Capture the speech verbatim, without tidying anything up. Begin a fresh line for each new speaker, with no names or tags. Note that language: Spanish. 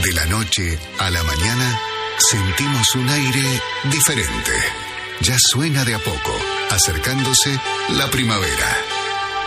De la noche a la mañana sentimos un aire diferente. Ya suena de a poco, acercándose la primavera.